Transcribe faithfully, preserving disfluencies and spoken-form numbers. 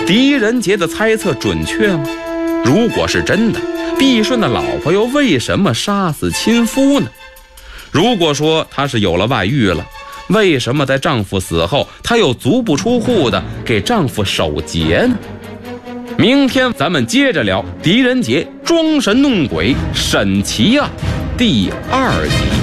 狄仁杰的猜测准确吗？如果是真的，毕顺的老婆又为什么杀死亲夫呢？如果说她是有了外遇了，为什么在丈夫死后，她又足不出户的给丈夫守节呢？明天咱们接着聊狄仁杰装神弄鬼审奇案第二集。